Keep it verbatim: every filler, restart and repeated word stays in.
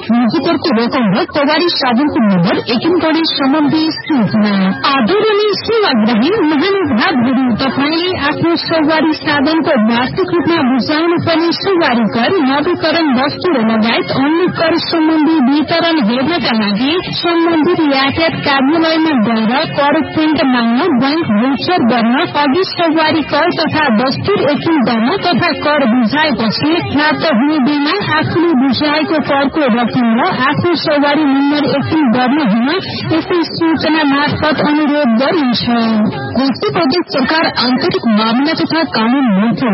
निजीकरको रकम र सवारी साधनको नम्बर एकिन गरी सम्बन्धी सूचना। आदरणीय सेवाग्राही महानुभावहरू, तपाईँले आफ्नो सवारी साधनको वार्षिक रूपमा बुझाउनु पर्ने सवारी कर, नवीकरण वस्तु र लगायत अन्य कर सम्बन्धी वितरण हेर्नका लागि सम्बन्धित यातायात कार्यालयमा गएर कर प्रिन्ट माग्न, बैंक भोचर गर्न, अघि सवारी कर तथा दस्तुर एकिन गर्न तथा कर बुझाएपछि प्राप्त हुने बेला आफूले बुझाएको करको रकम र आफ्नो सवारी नम्बर एकिन गर्न हुन यसै सूचना मार्फत अनुरोध गरिन्छ। कोशी प्रदेश सरकार आन्तरिक मामला तथा कानून मन्त्री